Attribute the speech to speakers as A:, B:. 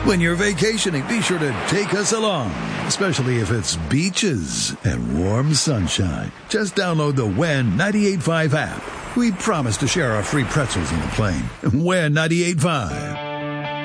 A: When you're vacationing, be sure to take us along, especially if it's beaches and warm sunshine. Just download the WHEN 98.5 app. We promise to share our free pretzels on the plane. WHEN 98.5.